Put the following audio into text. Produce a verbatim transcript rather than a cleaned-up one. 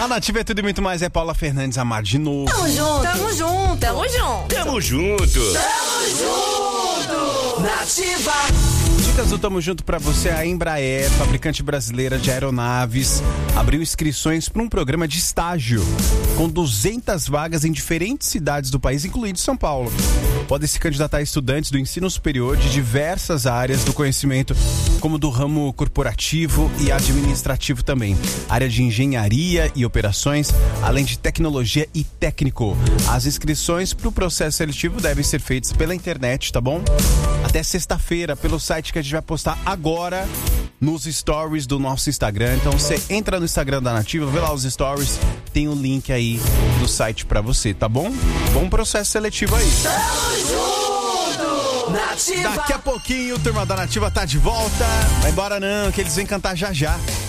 A Nativa é tudo e muito mais. É Paula Fernandes, Amar de novo. Tamo junto. Tamo junto. Tamo junto. Tamo junto. Tamo junto. Nativa. Dicas do Tamo Junto pra você. A Embraer, fabricante brasileira de aeronaves, abriu inscrições para um programa de estágio com duzentas vagas em diferentes cidades do país, incluindo São Paulo. Podem se candidatar a estudantes do ensino superior de diversas áreas do conhecimento, como do ramo corporativo e administrativo também, área de engenharia e operações, além de tecnologia e técnico. As inscrições para o processo seletivo devem ser feitas pela internet, tá bom? Até sexta-feira, pelo site que a gente vai postar agora nos stories do nosso Instagram. Então você entra no Instagram da Nativa, vê lá os stories, tem o link aí do site pra você, tá bom? Bom processo seletivo aí. Tamo junto. Nativa. Daqui a pouquinho, Turma da Nativa tá de volta. Vai embora não, que eles vêm cantar já já.